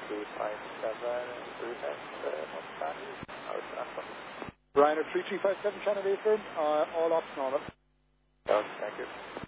Ryanair 3357, Channel 8 firm, all ops normal. Thank you.